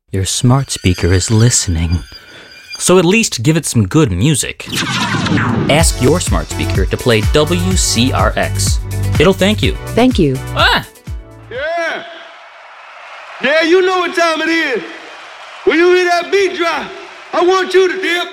Your smart speaker is listening. So at least give it some good music. Ask your smart speaker to play WCRX. It'll thank you. Thank you. Ah! Yeah. Yeah, you know what time it is. When you hear that beat drop, I want you to dip.